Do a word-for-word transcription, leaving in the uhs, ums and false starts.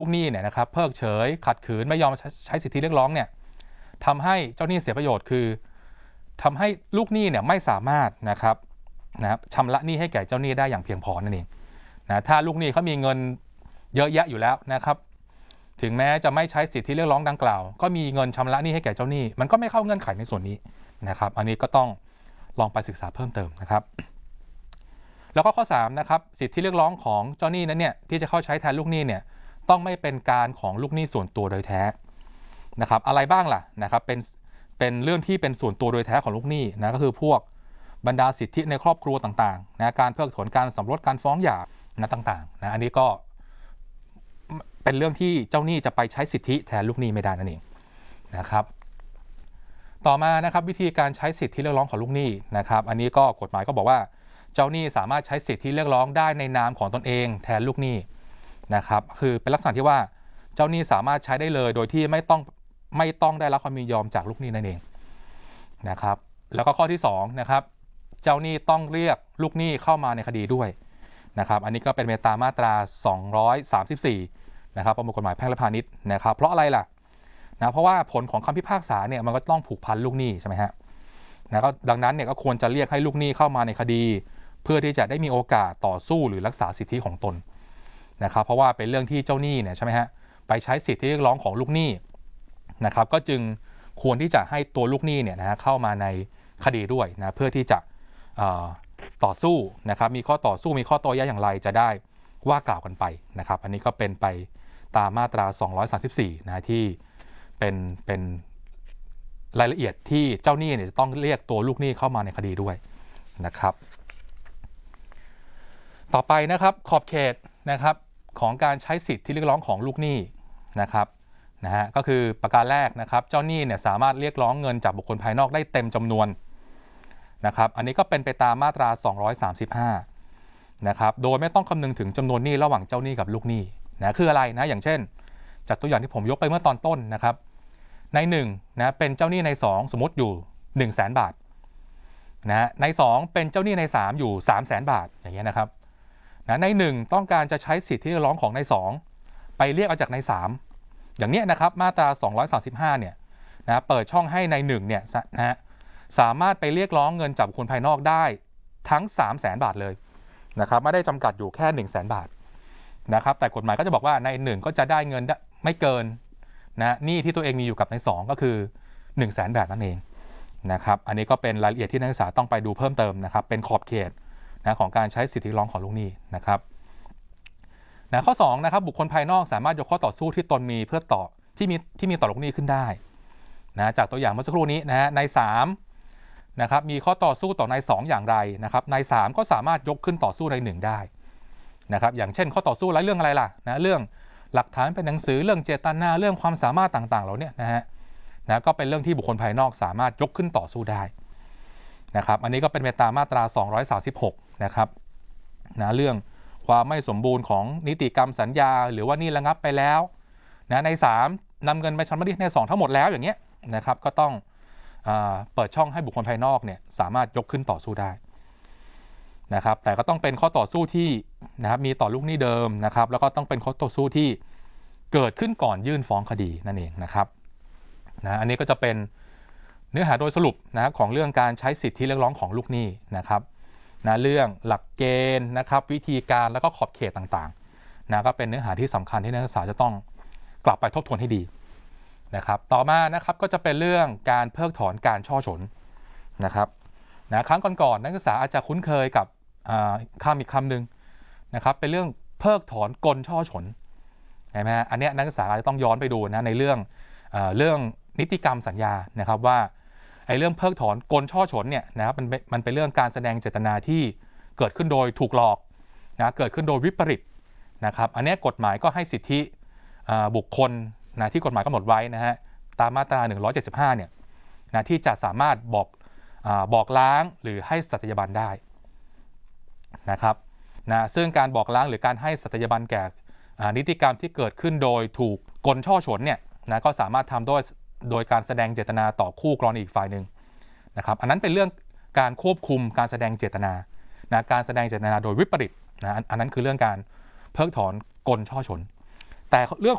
ลูกหนี้เนี่ยนะครับเพิกเฉยขัดขืนไม่ยอมใช้สิทธิเรียกร้องเนี่ยทำให้เจ้าหนี้เสียประโยชน์คือทำให้ลูกหนี้เนี่ยไม่สามารถนะครับนะครับชำระหนี้ให้แก่เจ้าหนี้ได้อย่างเพียงพอนั่นเองนะถ้าลูกหนี้เขามีเงินเยอะแยะอยู่แล้วนะครับถึงแม้จะไม่ใช้สิทธิเรียกร้องดังกล่าวก็มีเงินชำระหนี้ให้แก่เจ้าหนี้มันก็ไม่เข้าเงื่อนไขในส่วนนี้นะครับอันนี้ก็ต้องลองไปศึกษาเพิ่มเติมนะครับแล้วก็ข้อสามนะครับสิทธิเรียกร้องของเจ้าหนี้นั้นเนี่ยที่จะเข้าใช้แทนลูกหนี้เนี่ยต้องไม่เป็นการของลูกหนี้ส่วนตัวโดยแท้นะครับอะไรบ้างล่ะนะครับเป็นเป็นเรื่องที่เป็นส่วนตัวโดยแท้ของลูกหนี้นะก็คือพวกบรรดาสิทธิในครอบครัวต่างๆนะการเพิกถอนการสมรสการฟ้องหย่านะต่างๆนะอันนี้ก็เป็นเรื่องที่เจ้าหนี้จะไปใช้สิทธิแทนลูกหนี้ไม่ได้นั่นเองนะครับต่อมานะครับวิธีการใช้สิทธิเรียกร้องของลูกหนี้นะครับอันนี้ก็กฎหมายก็บอกว่าเจ้าหนี้สามารถใช้สิทธิเรียกร้องได้ในนามของตนเองแทนลูกหนี้นะครับคือเป็นลักษณะที่ว่าเจ้าหนี้สามารถใช้ได้เลยโดยที่ไม่ต้องไม่ต้องได้รับความยินยอมจากลูกหนี้นั่นเองนะครับแล้วก็ข้อที่สองนะครับเจ้าหนี้ต้องเรียกลูกหนี้เข้ามาในคดีด้วยนะครับอันนี้ก็เป็นไปตามมาตราสองร้อยสามสิบสี่นะครับประมวลกฎหมายแพ่งและพาณิชย์นะครับเพราะอะไรล่ะนะเพราะว่าผลของคำพิพากษาเนี่ยมันก็ต้องผูกพันลูกหนี้ใช่ไหมฮะนะก็ดังนั้นเนี่ยก็ควรจะเรียกให้ลูกหนี้เข้ามาในคดีเพื่อที่จะได้มีโอกาสต่อสู้หรือรักษาสิทธิของตนนะครับเพราะว่าเป็นเรื่องที่เจ้าหนี้เนี่ยใช่ไหมฮะไปใช้สิทธิเรียกร้องของลูกหนี้นะครับก็จึงควรที่จะให้ตัวลูกหนี้เนี่ยนะฮะเข้ามาในคดีด้วยนะเพื่อที่จะต่อสู้นะครับมีข้อต่อสู้มีข้อโต้แย้งอย่างไรจะได้ว่ากล่าวกันไปนะครับอันนี้ก็เป็นไปตามมาตราสองร้อยสามสิบสี่นะที่เป็นเป็นรายละเอียดที่เจ้าหนี้เนี่ยจะต้องเรียกตัวลูกหนี้เข้ามาในคดีด้วยนะครับต่อไปนะครับขอบเขตนะครับของการใช้สิทธิเรียกร้องของลูกหนี้นะครับนะฮะก็คือประการแรกนะครับเจ้าหนี้เนี่ยสามารถเรียกร้องเงินจากบุคคลภายนอกได้เต็มจำนวนนะครับอันนี้ก็เป็นไปตามมาตราสองร้อยสามสิบห้านะครับโดยไม่ต้องคำนึงถึงจำนวนหนี้ระหว่างเจ้าหนี้กับลูกหนี้นะคืออะไรนะอย่างเช่นจากตัวอย่างที่ผมยกไปเมื่อตอนต้นนะครับในหนึ่งนะเป็นเจ้าหนี้ในสองสมมติอยู่ หนึ่งแสน บาทนะในสองเป็นเจ้าหนี้ในสามอยู่ สามแสน บาทอย่างเงี้ยนะครับนะในหนึ่งต้องการจะใช้สิทธิเรียกร้องของในสองไปเรียกเอาจากในสามอย่างเนี้ยนะครับมาตราสองร้อยสามสิบห้าเนี่ยนะเปิดช่องให้ในหนึ่งเนี่ยนะฮะสามารถไปเรียกร้องเงินจากบุคคลภายนอกได้ทั้ง สามแสน บาทเลยนะครับไม่ได้จำกัดอยู่แค่ หนึ่งแสน บาทนะครับแต่กฎหมายก็จะบอกว่าในหนึ่งก็จะได้เงินไม่เกินนะหนี้ที่ตัวเองมีอยู่กับในสองก็คือ หนึ่งแสน บาทนั่นเองนะครับอันนี้ก็เป็นรายละเอียดที่นักศึกษาต้องไปดูเพิ่มเติมนะครับเป็นขอบเขตนะของการใช้สิทธิร้องของลูกหนี้นะครับนะข้อสองนะครับบุคคลภายนอกสามารถยกข้อต่อสู้ที่ตนมีเพื่อต่อที่มีที่มีต่อลูกหนี้ขึ้นได้นะจากตัวอย่างเมื่อสักครู่นี้นะฮะในสามนะครับมีข้อต่อสู้ต่อในสองอย่างไรนะครับในสามก็สามารถยกขึ้นต่อสู้ในหนึ่งได้นะครับอย่างเช่นข้อต่อสู้เรื่องอะไรล่ะนะเรื่องหลักฐานเป็นหนังสือเรื่องเจตนาเรื่องความสามารถต่างๆเหล่านี้นะฮะนะก็เป็นเรื่องที่บุคคลภายนอกสามารถยกขึ้นต่อสู้ได้นะครับอันนี้ก็เป็นไปตามมาตราสองร้อยสามสิบหกนะครับนะเรื่องความไม่สมบูรณ์ของนิติกรรมสัญญาหรือว่านี่ระงับไปแล้วนะในสามนำเงินไปชำระหนี้ในสองทั้งหมดแล้วอย่างเงี้ยนะครับก็ต้องเปิดช่องให้บุคคลภายนอกเนี่ยสามารถยกขึ้นต่อสู้ได้นะครับแต่ก็ต้องเป็นข้อต่อสู้ที่นะครับมีต่อลูกหนี้เดิมนะครับแล้วก็ต้องเป็นข้อต่อสู้ที่เกิดขึ้นก่อนยื่นฟ้องคดีนั่นเองนะครับนะอันนี้ก็จะเป็นเนื้อหาโดยสรุปนะครับของเรื่องการใช้สิทธิเรียกร้องของลูกหนี้นะครับนะเรื่องหลักเกณฑ์นะครับวิธีการแล้วก็ขอบเขตต่างๆนะก็เป็นเนื้อหาที่สำคัญที่นักศึกษาจะต้องกลับไปทบทวนให้ดีนะครับต่อมานะครับก็จะเป็นเรื่องการเพิกถอนการช่อฉนนะครับนะครั้งก่อนๆนักศึกษาอาจจะคุ้นเคยกับคำอีกคำหนึ่งนะครับเป็นเรื่องเพิกถอนกลช่อฉนใช่ไหมฮะอันนี้นักศึกษาอาจจะต้องย้อนไปดูนะในเรื่องเอ่อเรื่องนิติกรรมสัญญานะครับว่าไอ้เรื่องเพิกถอนกลช่อฉนเนี่ยนะครับมันมันเป็นเรื่องการแสดงเจตนาที่เกิดขึ้นโดยถูกหลอกนะเกิดขึ้นโดยวิปริตนะครับอันนี้กฎหมายก็ให้สิทธิบุคคลนะที่กฎหมายกำหนดไว้นะฮะตามมาตราหนึ่งร้อยเจ็ดสิบห้าเนี่ยนะที่จะสามารถบอกบอกล้างหรือให้สัตยาบันได้นะครับนะซึ่งการบอกล้างหรือการให้สัตยาบันแก่นิติกรรมที่เกิดขึ้นโดยถูกกลช่อฉนเนี่ยนะก็สามารถทำโดยโดยการแสดงเจตนาต่อคู่กรณีอีกฝ่ายหนึ่งนะครับอันนั้นเป็นเรื่องการควบคุมการแสดงเจตนานะการแสดงเจตนาโดยวิปริตนะอันนั้นคือเรื่องการเพิกถอนกลช่อฉนแต่เรื่อง